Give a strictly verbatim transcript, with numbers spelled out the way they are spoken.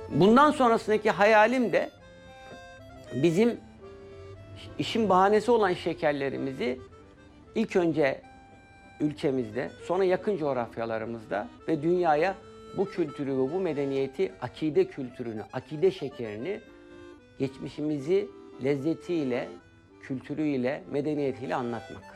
Bundan sonrasındaki hayalim de bizim işin bahanesi olan şekerlerimizi ilk önce ülkemizde, sonra yakın coğrafyalarımızda ve dünyaya bu kültürü ve bu medeniyeti, akide kültürünü, akide şekerini, geçmişimizi lezzetiyle, kültürüyle, medeniyetiyle anlatmak.